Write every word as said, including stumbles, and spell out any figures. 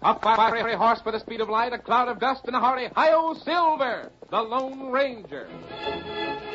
A fiery horse with the speed of light, a cloud of dust, and a hearty hi-yo Silver, the Lone Ranger.